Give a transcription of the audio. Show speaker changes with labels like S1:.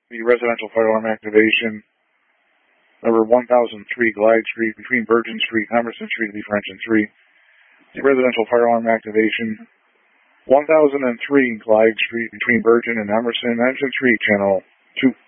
S1: the residential fire alarm activation. Number 1003 Glide Street between Virgin Street and Emerson Street, Lee French and 3. The residential fire alarm activation. 1003 Glide Street between Virgin and Emerson, Engine 3, Channel 2.